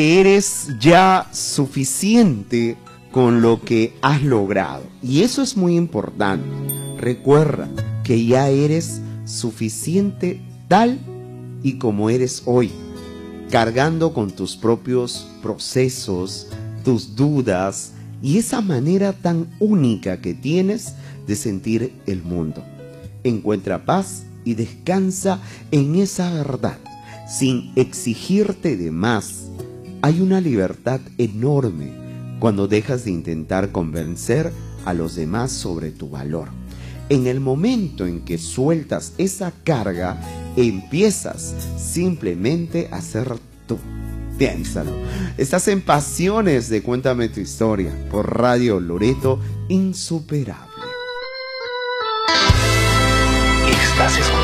Eres ya suficiente con lo que has logrado. Y eso es muy importante. Recuerda que ya eres suficiente tal y como eres hoy, cargando con tus propios procesos, tus dudas y esa manera tan única que tienes de sentir el mundo. Encuentra paz y descansa en esa verdad, sin exigirte de más. Hay una libertad enorme cuando dejas de intentar convencer a los demás sobre tu valor. En el momento en que sueltas esa carga, empiezas simplemente a ser tú. Piénsalo. Estás en Pasiones de Cuéntame tu Historia por Radio Loreto Insuperable. Estás escuchando